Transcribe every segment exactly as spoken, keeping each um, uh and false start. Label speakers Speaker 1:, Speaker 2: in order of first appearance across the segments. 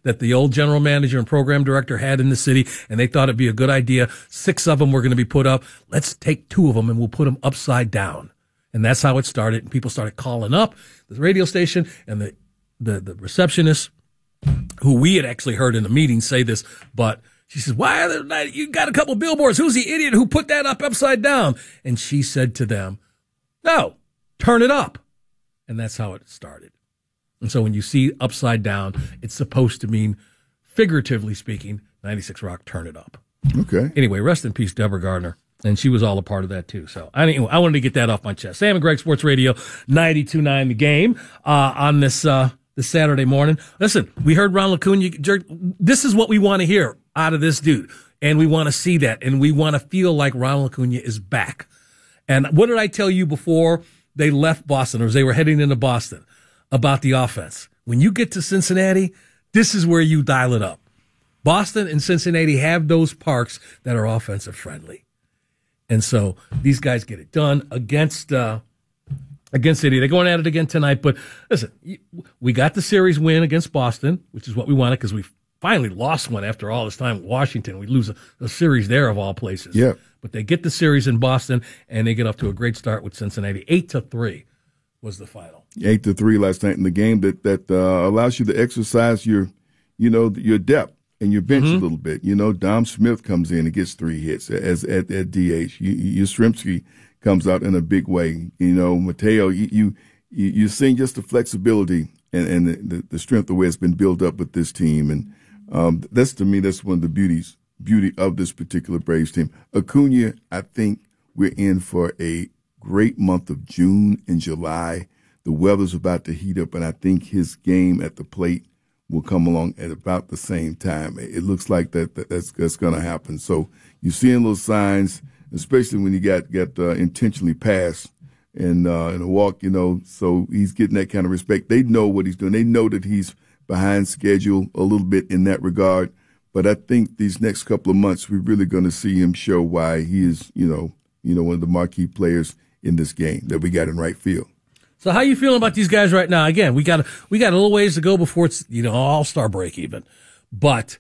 Speaker 1: that the old general manager and program director had in the city, and they thought it'd be a good idea. Six of them were going to be put up. Let's take two of them and we'll put them upside down. And that's how it started. And people started calling up the radio station, and the, the, the receptionist, who we had actually heard in the meeting say this, but she says, why are there not, you got a couple of billboards. Who's the idiot who put that up upside down? And she said to them, no, turn it up. And that's how it started. And so when you see upside down, it's supposed to mean, figuratively speaking, ninety-six Rock, turn it up.
Speaker 2: Okay.
Speaker 1: Anyway, rest in peace, Deborah Gardner. And she was all a part of that, too. So anyway, I wanted to get that off my chest. Sam and Greg, Sports Radio, ninety-two point nine The Game, uh, on this, uh, this Saturday morning. Listen, we heard Ron Acuna. This is what we want to hear out of this dude. And we want to see that. And we want to feel like Ronald Acuna is back. And what did I tell you before they left Boston, or as they were heading into Boston, about the offense? When you get to Cincinnati, this is where you dial it up. Boston and Cincinnati have those parks that are offensive friendly. And so these guys get it done against uh, against City. They're going at it again tonight. But listen, we got the series win against Boston, which is what we wanted, because we finally lost one after all this time in Washington. We lose a, a series there of all places.
Speaker 2: Yeah.
Speaker 1: But they get the series in Boston, and they get off to a great start with Cincinnati. Eight to three was the final.
Speaker 2: Eight to three last night in the game that that uh, allows you to exercise your, you know, your depth and your bench mm-hmm. a little bit. You know, Dom Smith comes in and gets three hits as at, at D H. Yastrzemski comes out in a big way. You know, Mateo, you you you're seeing just the flexibility and and the, the strength the way it's been built up with this team, and um, that's to me that's one of the beauties beauty of this particular Braves team. Acuna, I think we're in for a great month of June and July. The weather's about to heat up, and I think his game at the plate will come along at about the same time. It looks like that, that that's, that's going to happen. So you're seeing little signs, especially when you got, got uh, intentionally passed and uh, in a walk, you know, so he's getting that kind of respect. They know what he's doing. They know that he's behind schedule a little bit in that regard. But I think these next couple of months, we're really going to see him show why he is, you know, you know, one of the marquee players in this game that we got in right field.
Speaker 1: So how you feeling about these guys right now? Again, we got we got a little ways to go before it's, you know, all-star break even. But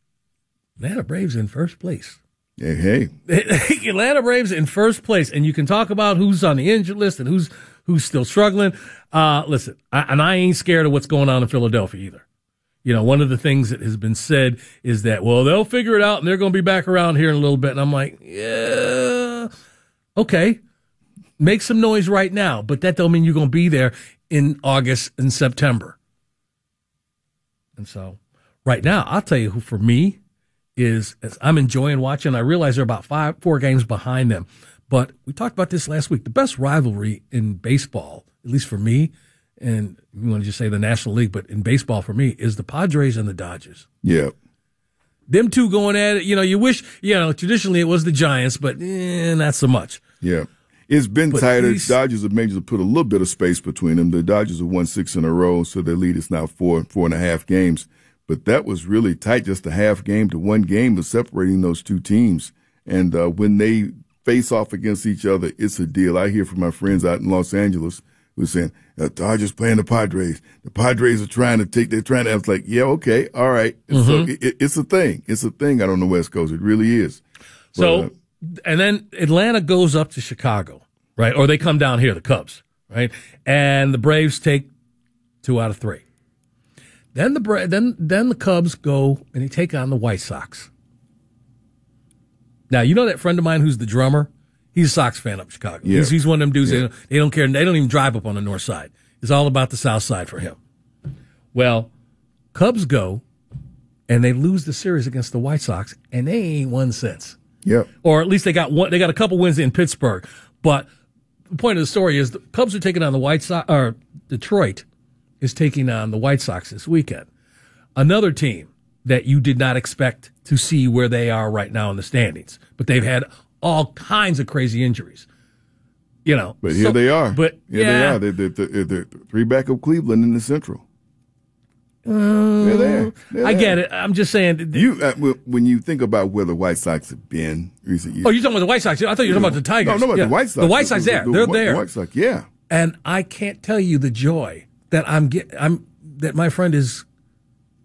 Speaker 1: Atlanta Braves in first place.
Speaker 2: Hey, hey.
Speaker 1: Atlanta Braves in first place. And you can talk about who's on the injured list and who's who's still struggling. Uh, listen, I, and I ain't scared of what's going on in Philadelphia either. You know, one of the things that has been said is that, well, they'll figure it out and they're going to be back around here in a little bit. And I'm like, yeah, okay. Make some noise right now, but that don't mean you're going to be there in August and September. And so right now, I'll tell you who for me is, is I'm enjoying watching. I realize they're about five, four games behind them, but we talked about this last week. The best rivalry in baseball, at least for me, and you want to just say the National League, but in baseball for me, is the Padres and the Dodgers.
Speaker 2: Yeah.
Speaker 1: Them two going at it, you know, you wish, you know, traditionally it was the Giants, but eh, not so much.
Speaker 2: Yeah. It's been
Speaker 1: but
Speaker 2: tighter.
Speaker 1: these,
Speaker 2: Dodgers have managed to put a little bit of space between them. The Dodgers have won six in a row, so their lead is now four, four and a half games. But that was really tight, just a half game to one game was separating those two teams. And uh, when they face off against each other, it's a deal. I hear from my friends out in Los Angeles who are saying, the Dodgers playing the Padres. The Padres are trying to take, they're trying to, I was like, yeah, okay, all right. Mm-hmm. So it, it's a thing. It's a thing out on the West Coast. It really is.
Speaker 1: So,
Speaker 2: but, uh,
Speaker 1: and then Atlanta goes up to Chicago, right? Or they come down here, the Cubs, right? And the Braves take two out of three. Then the Bra- then then the Cubs go and they take on the White Sox. Now, you know that friend of mine who's the drummer? He's a Sox fan up in Chicago.
Speaker 2: Yeah.
Speaker 1: He's, he's one of them dudes,
Speaker 2: yeah.
Speaker 1: they, don't, they don't care. They don't even drive up on the north side. It's all about the south side for him. Well, Cubs go and they lose the series against the White Sox, and they ain't won since.
Speaker 2: Yep.
Speaker 1: Or at least they got one. They got a couple wins in Pittsburgh. But the point of the story is the Cubs are taking on the White Sox, or Detroit is taking on the White Sox this weekend. Another team that you did not expect to see where they are right now in the standings, but they've had all kinds of crazy injuries. You know,
Speaker 2: but here
Speaker 1: so,
Speaker 2: they are.
Speaker 1: But
Speaker 2: here
Speaker 1: yeah,
Speaker 2: they are. They're, they're, they're three back of Cleveland in the Central.
Speaker 1: Uh,
Speaker 2: they're there. They're
Speaker 1: I
Speaker 2: there.
Speaker 1: get it. I'm just saying.
Speaker 2: You uh, when you think about where the White Sox have been recent years.
Speaker 1: Oh, you're talking about the White Sox. I thought you were talking about the Tigers.
Speaker 2: No, no, about
Speaker 1: yeah.
Speaker 2: the White Sox.
Speaker 1: The White Sox
Speaker 2: the,
Speaker 1: there.
Speaker 2: The,
Speaker 1: They're
Speaker 2: the,
Speaker 1: there.
Speaker 2: The White Sox, yeah.
Speaker 1: And I can't tell you the joy that I'm get. I'm that my friend is